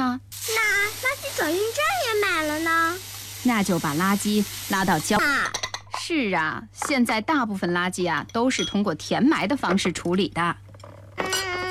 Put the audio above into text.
呢？ 那垃圾转运站也买了呢？ 那就把垃圾拉到啊， 是啊，现在大部分垃圾啊都是通过填埋的方式处理的。